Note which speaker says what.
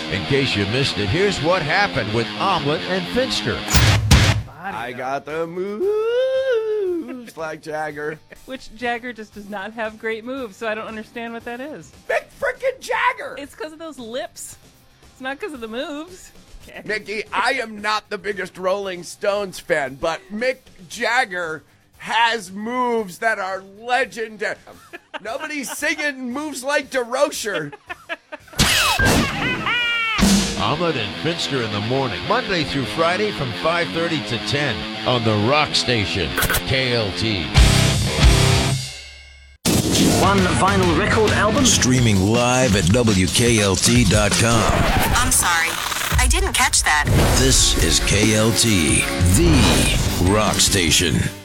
Speaker 1: In case you missed it, here's what happened with Omelet and Finster.
Speaker 2: I got the moves like Jagger.
Speaker 3: Which Jagger just does not have great moves, so I don't understand what that is.
Speaker 2: Mick frickin' Jagger!
Speaker 3: It's because of those lips. It's not because of the moves. Okay.
Speaker 2: Mickey, I am not the biggest Rolling Stones fan, but Mick Jagger has moves that are legendary. Nobody's singing moves like DeRocher.
Speaker 1: Omelet and Finster in the morning, Monday through Friday from 5:30 to 10 on the Rock Station, KLT.
Speaker 4: One vinyl record album.
Speaker 5: Streaming live at WKLT.com.
Speaker 6: I'm sorry, I didn't catch that.
Speaker 5: This is KLT, the Rock Station.